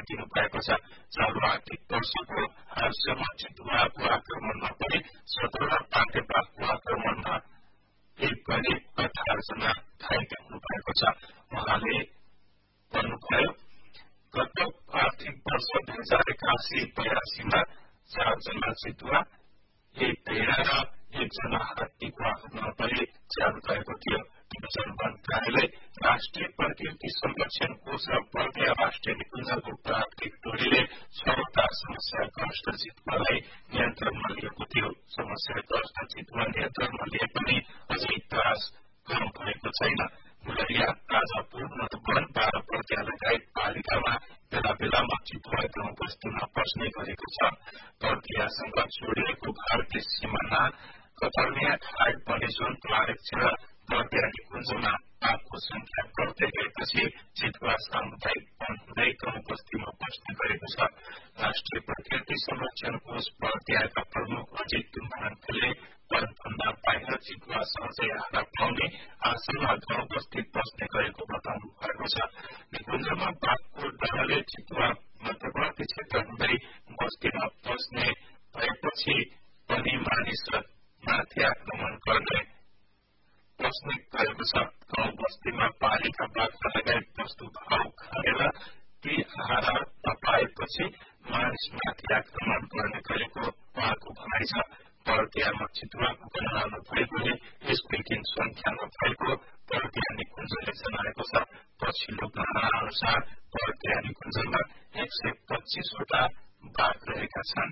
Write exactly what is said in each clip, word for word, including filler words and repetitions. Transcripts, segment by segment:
दिनुभएको छ। चालु आर्थिक वर्षको हालसम्म चितुवाको आक्रमणमा पनि सत्रवटा पाकेपाको आक्रमणमा एक करिब अठार जना घाइते हुनुभएको छ। उहाँले भन्नुभयो गत आर्थिक वर्ष दुई हजार एकासी बयासीमा चारजना चितुवा एक भेडा र एकजना हात्तीको आक्रमण पनि ज्यान गएको थियो। डिभिजन वन कार्यालय राष्ट्रिय प्रकृति संरक्षण कोष र बर्दिया राष्ट्रिय निकुञ्जको प्राकृतिक टोलीले छवटा समस्याग्रस्त चितुवालाई नियन्त्रणमा लिएको थियो। समस्याग्रस्त चितुवा नियन्त्रणमा लिए पनि अझै त्रास कम भएको छैन। मुलरिया, राजापुर, मधुवन, बाह्र बर्दिया लगायत पालिकामा बेला बेलामा चितुवा गाउँ बस्तीमा पस्ने गरेको छ। बर्दियासँग जोडिएको भारतीय सीमाना कतर्निया घाट बनेश्वर आरक्षण बर्दिया निकुञ्जमा आगको संख्या बढ्दै गएपछि चितुवा सामुदायिक वन हुँदै गाउँ बस्तीमा पस्ने गरेको छ। राष्ट्रिय प्रकृति संरक्षण कोष बर्दियाका प्रमुख अजित महान्तले वनभन्दा बाहिर चितुवा सहजै आहारा पाउने आशामा गाउँ बस्ती पस्ने गरेको बताउनु भएको छ। निकुञ्जमा बाघको डरले चितुवा मध्यवर्ती क्षेत्र हुँदै बस्तीमा पस्ने भएपछि पनि मानिसमाथि आक्रमण गर्ने पस्ने गरेको छ। गाउँ बस्तीमा पालेका बाख्रा लगायत वस्तु भाउ खाएर ती आहारा नपाएपछि मानिसमाथि आक्रमण गर्ने गरेको उहाँको भनाइ छ। बर्दियामा चितुवाको गणना नभएकोले यसको दिन संख्या नभएको बर्दिया निकुञ्जले जनाएको छ। पछिल्लो गणना अनुसार बर्दिया निकुञ्जमा एक सय पच्चीसवटा बाघ रहेका छन्।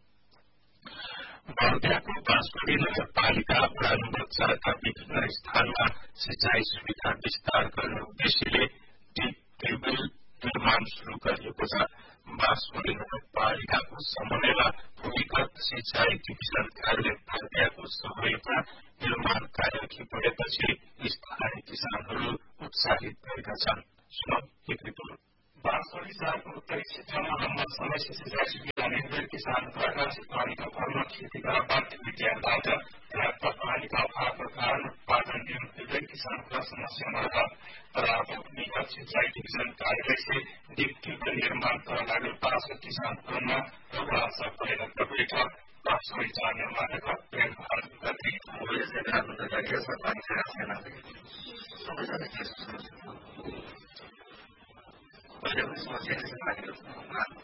बर्दियाको बाँसगढी नगरपालिका वडा नम्बर चारका विभिन्न स्थानमा सिंचाई सुविधा विस्तार गर्ने उद्देश्यले डिप ट्युबवेल निर्माण शुरू गरिएको छ। बाँसगढी नगरपालिकाको समन्वयमा भूमिगत सिंचाई डिभिजन कार्यालय बर्दियाको सहयोगमा निर्माण कार्य अघि बढेपछि स्थानीय किसानहरू उत्साहित भएका छन्। सुनौ एक रिपोर्ट। बाँसगढी शहरको उत्तरी क्षेत्रमा लम्बा समयसे सिंचाई सुविधा नै हुँदै किसानहरू आकाशिक पानीका भरमा खेती गर्न बाध्य भइरहेबाट पर्याप्त पानीका अभावका कारण उत्पादन न्यून हुँदै किसानका समस्यामा रह तर अब भूमिगत सिंचाई डिभिजन कार्यालय से डिप ट्युबवेल निर्माण गर्न लागेको पाँच किसानहरूमा एउटा आशा परिणत भएको छ। बाँसगढी चार निर्माणका प्रेम भारत गति पहिले पनि समस्या